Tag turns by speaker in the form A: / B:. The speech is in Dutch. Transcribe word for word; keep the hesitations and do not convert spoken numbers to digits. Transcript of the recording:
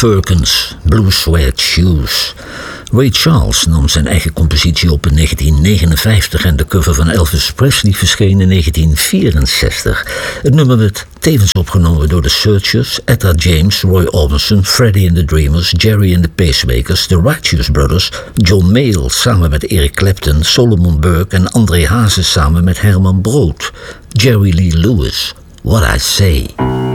A: Firkins, Blue Suede Shoes. Ray Charles nam zijn eigen compositie op in negentien negenenvijftig en de cover van Elvis Presley verscheen in negentien vierenzestig. Het nummer werd tevens opgenomen door de Searchers, Etta James, Roy Orbison, Freddie and the Dreamers, Jerry and the Pacemakers, The Righteous Brothers, John Mayall samen met Eric Clapton, Solomon Burke en André Hazes samen met Herman Brood. Jerry Lee Lewis, What I Say.